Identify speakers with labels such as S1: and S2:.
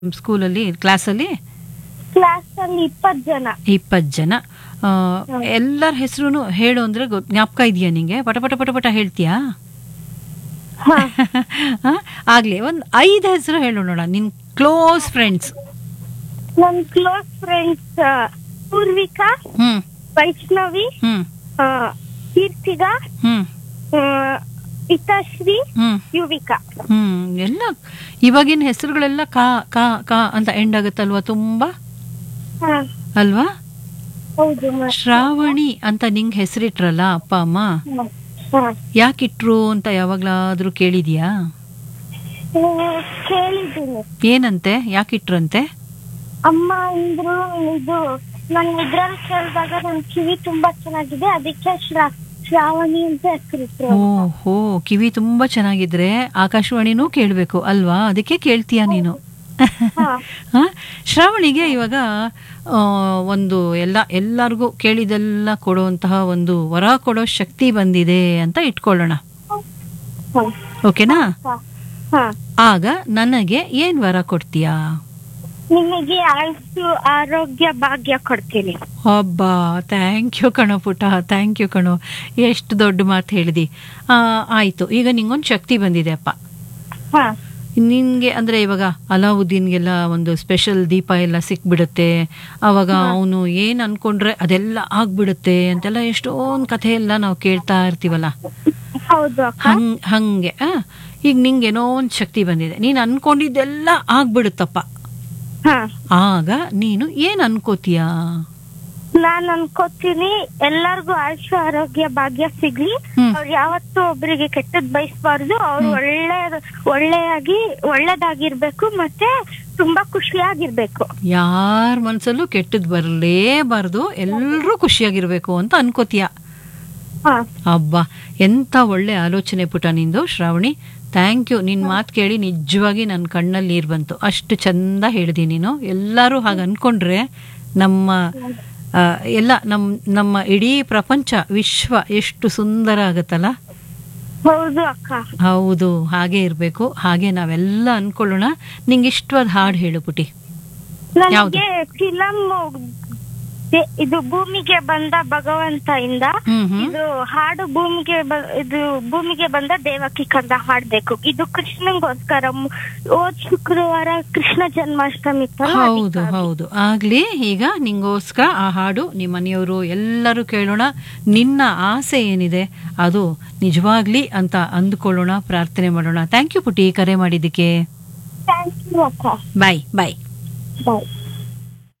S1: ಸ್ಕೂಲಲ್ಲಿ ಕ್ಲಾಸಲ್ಲಿ
S2: ಕ್ಲಾಸ್ ಅಲ್ಲಿ 20 ಜನ.
S1: 20 ಜನ. ಎಲ್ಲರ ಹೆಸರು ಹೇಳು ಅಂದ್ರೆ ಜ್ಞಾಪಕ ಇದೆಯಾ ನಿಂಗೆ? ಪಟ ಪಟ ಪಟ ಪಟ ಹೇಳ್ತೀಯಾ?
S2: ಹಾ.
S1: ಆಗ್ಲಿ ಒಂದ್ 5 ಹೆಸರು ಹೇಳು ನೋಡ, ನಿನ್ ಕ್ಲೋಸ್ ಫ್ರೆಂಡ್ಸ್.
S2: ನನ್ ಕ್ಲೋಸ್ ಫ್ರೆಂಡ್ಸ್ ಪೂರ್ವಿಕಾ,
S1: ಹ್ಮ್
S2: ವೈಷ್ಣವಿ,
S1: ಹ್ಮ್
S2: ಕೀರ್ತಿಗಾ,
S1: ಹ್ಮ್
S2: ಇತಾಶ್ರೀ,
S1: ಹ್ಮ್
S2: ಯುವಿಕಾ.
S1: ಎಲ್ಲ ಇವಾಗಿನ ಹೆಸರುಗಳೆಲ್ಲ ಕಾ ಕಾ ಕಾ ಅಂತ ಎಂಡ್ ಆಗುತ್ತಲ್ವಾ ತುಂಬಾ,
S2: ಹಾ,
S1: ಅಲ್ವಾ?
S2: ಹೌದು.
S1: ಶ್ರಾವಣಿ ಅಂತ ನಿಂಗೆ ಹೆಸರಿಟ್ರಲ್ಲ ಅಪ್ಪ ಅಮ್ಮ,
S2: ಹಾ.
S1: ಯಾಕಿಟ್ರು ಅಂತ ಯಾವಾಗ್ಲಾದ್ರೂ ಕೇಳಿದ್ಯಾ?
S2: ಕೇಳಿದ್ದೀನಿ.
S1: ಏನಂತೆ, ಯಾಕಿಟ್ರಂತೆ?
S2: ಅಮ್ಮ ಅಂದ್ರು, ಇದು ನನ್ ಇದ್ರಲ್ಲಿ ಕೇಳಿದಾಗ ನನ್ ಕಿವಿ ತುಂಬಾ ಚೆನ್ನಾಗಿದೆ, ಅದಕ್ಕೆ ಶ್ರಾವಣಿ ಅಂತ ಹೆಸರಿಟ್ರು.
S1: ಓಹೋ, ಕಿವಿ ತುಂಬಾ ಚೆನ್ನಾಗಿದ್ರೆ ಆಕಾಶವಾಣಿನೂ ಕೇಳ್ಬೇಕು ಅಲ್ವಾ, ಅದಕ್ಕೆ ಕೇಳ್ತೀಯ ನೀನು. ಹ? ಶ್ರಾವಣಿಗೆ ಇವಾಗ ಒಂದು ಎಲ್ಲರಿಗೂ ಕೇಳಿದೆಲ್ಲ ಕೊಡುವಂತಹ ಒಂದು ವರ ಕೊಡೋ ಶಕ್ತಿ ಬಂದಿದೆ ಅಂತ ಇಟ್ಕೊಳ್ಳೋಣ, ಓಕೆನಾ? ಆಗ ನನಗೆ ಏನ್ ವರ ಕೊಡ್ತೀಯಾ?
S2: ನಿಮಗೆ ಆಯುಸ್ಸು, ಆರೋಗ್ಯ, ಭಾಗ್ಯ ಕೊಡ್ತೀನಿ.
S1: ಹಬ್ಬಾ, ಥ್ಯಾಂಕ್ ಯು ಕಣೋ ಪುಟ, ಥ್ಯಾಂಕ್ ಯು ಕಣೋ, ಎಷ್ಟು ದೊಡ್ಡ ಮಾತು ಹೇಳಿದಿ. ಆಯ್ತು, ಈಗ ನಿಂಗೊಂದು ಶಕ್ತಿ ಬಂದಿದೆ ಅಪ್ಪ.
S2: ಹಾ.
S1: ನಿನ್ಗೆ ಅಂದ್ರೆ ಇವಾಗ ಅಲಾವುದ್ದೀನ್ಗೆಲ್ಲ ಒಂದು ಸ್ಪೆಷಲ್ ದೀಪ ಎಲ್ಲ ಸಿಕ್ಬಿಡುತ್ತೆ, ಅವಾಗ ಅವನು ಏನ್ ಅನ್ಕೊಂಡ್ರೆ ಅದೆಲ್ಲ ಆಗ್ಬಿಡುತ್ತೆ ಅಂತೆಲ್ಲ ಎಷ್ಟೊಂದ್ ಕಥೆ ಎಲ್ಲ ನಾವು ಕೇಳ್ತಾ ಇರ್ತೀವಲ್ಲ.
S2: ಹೌದು.
S1: ಹಂಗೆ ಈಗ ನಿಂಗೇನೋ ಒಂದ್ ಶಕ್ತಿ ಬಂದಿದೆ, ನೀನ್ ಅನ್ಕೊಂಡಿದ್ದೆಲ್ಲ ಆಗ್ಬಿಡುತ್ತಪ್ಪ. ಆಗ ನೀನು ಏನ್ ಅನ್ಕೋತೀಯ?
S2: ನಾನ್ ಅನ್ಕೋತೀನಿ ಎಲ್ಲಾರ್ಗು ಆಯುಷ್ಯ, ಆರೋಗ್ಯ, ಭಾಗ್ಯ ಸಿಗ್ಲಿ, ಅವ್ರು ಯಾವತ್ತೂ ಒಬ್ರಿಗೆ ಕೆಟ್ಟದ್ ಬಯಸ್ಬಾರ್ದು, ಅವ್ರು ಒಳ್ಳೇದಾಗಿರ್ಬೇಕು, ಮತ್ತೆ ತುಂಬಾ ಖುಷಿಯಾಗಿರ್ಬೇಕು.
S1: ಯಾರ ಮನ್ಸಲ್ಲೂ ಕೆಟ್ಟದ್ ಬರ್ಲೇಬಾರ್ದು, ಎಲ್ರೂ ಖುಷಿಯಾಗಿರ್ಬೇಕು ಅಂತ ಅನ್ಕೋತೀಯ. ಅಬ್ಬಾ, ಎಂತ ಒಳ್ಳೆ ಆಲೋಚನೆ ಪುಟ ನಿಂದು ಶ್ರಾವಣಿ. Thank you. ನಿನ್ ಮಾತು ಕೇಳಿ ನಿಜವಾಗಿ ನನ್ನ ಕಣ್ಣಲ್ಲಿ ನೀರು ಬಂತು, ಅಷ್ಟು ಚಂದ ಹೇಳ್ದಿ ನೀನು. ಎಲ್ಲರೂ ಹಾಗೆ ಅನ್ಕೊಂಡ್ರೆ ನಮ್ಮ ಇಡೀ ಪ್ರಪಂಚ, ವಿಶ್ವ ಎಷ್ಟು ಸುಂದರ ಆಗತ್ತಲ್ಲ.
S2: ಹೌದು ಅಕ್ಕ.
S1: ಹೌದು, ಹಾಗೆ ಇರ್ಬೇಕು, ಹಾಗೆ ನಾವೆಲ್ಲ ಅನ್ಕೊಳ್ಳೋಣ. ನಿಂಗೆ ಇಷ್ಟವಾದ ಹಾಡು ಹೇಳು ಪುಟಿ.
S2: ನನಗೆ ಫಿಲಂ ಇದು ಭೂಮಿಗೆ ಬಂದ ಭಗವಂತ ಇಂದ ಇದು ಹಾಡು ಭೂಮಿಗೆ ಬಂದ ದೇವಕಿ ಕಂದ ಹಾಡ್ಬೇಕು. ಇದು ಕೃಷ್ಣಂಗೋಸ್ಕರ. ಹೋದ್ ಶುಕ್ರವಾರ ಕೃಷ್ಣ ಜನ್ಮಾಷ್ಟಮಿ.
S1: ಹೌದು ಹೌದು, ಆಗ್ಲಿ. ಈಗ ನಿಂಗೋಸ್ಕರ ಆ ಹಾಡು ನಿಮ್ಮ ಮನೆಯವರು ಎಲ್ಲರೂ ಕೇಳೋಣ. ನಿನ್ನ ಆಸೆ ಏನಿದೆ ಅದು ನಿಜವಾಗ್ಲಿ ಅಂತ ಅಂದ್ಕೊಳ್ಳೋಣ, ಪ್ರಾರ್ಥನೆ ಮಾಡೋಣ. ಥ್ಯಾಂಕ್ ಯು ಪುಟಿ, ಕರೆ ಮಾಡಿದ್ದಕ್ಕೆ.
S2: ಥ್ಯಾಂಕ್ ಯು ಅಕ್ಕ.
S1: ಬಾಯ್ ಬಾಯ್
S2: ಬಾಯ್.